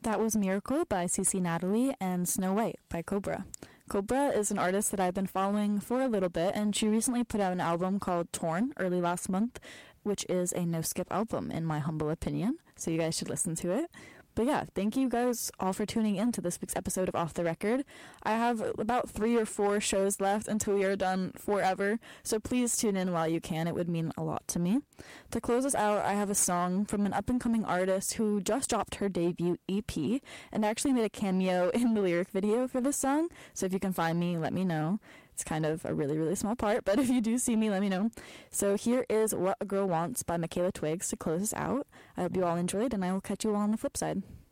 That was Miracle by CC Natalie and Snow White by Cobra. Cobra is an artist that I've been following for a little bit, and she recently put out an album called Torn early last month, which is a no-skip album in my humble opinion, so you guys should listen to it. But yeah, thank you guys all for tuning in to this week's episode of Off the Record. I have about 3 or 4 shows left until we are done forever, so please tune in while you can. It would mean a lot to me. To close us out, I have a song from an up-and-coming artist who just dropped her debut EP and actually made a cameo in the lyric video for this song, so if you can find me, let me know. It's kind of a really, really small part, but if you do see me, let me know. So here is What a Girl Wants by Michaela Twigs to close us out. I hope you all enjoyed, and I will catch you all on the flip side.